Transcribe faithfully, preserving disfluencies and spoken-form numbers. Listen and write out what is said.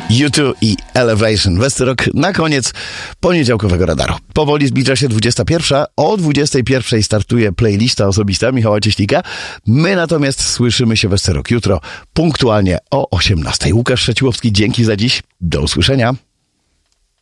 U dwa i Elevation. Westerok na koniec poniedziałkowego radaru. Powoli zbliża się dwudziesta pierwsza. O dwudziestej pierwszej startuje playlista osobista Michała Cieślika. My natomiast słyszymy się Westerok jutro punktualnie o osiemnastej. Łukasz Szeciłowski, dzięki za dziś. Do usłyszenia.